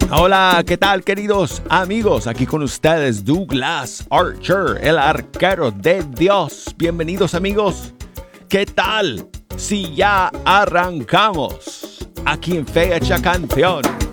Hola, ¿qué tal, queridos amigos? Aquí con ustedes Douglas Archer, el arquero de Dios. Bienvenidos, amigos. ¿Qué tal si ya arrancamos aquí en Fecha Canción?